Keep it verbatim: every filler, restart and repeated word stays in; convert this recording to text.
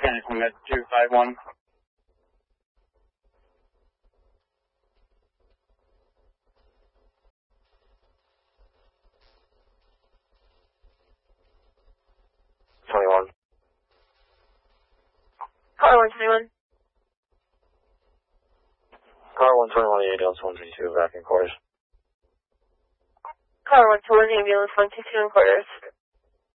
Transit Commit two five one. twenty-one. Car one twenty-one. Car one twenty-one, ambulance one two two, back in quarters. Car one twenty-one, ambulance one two two in quarters.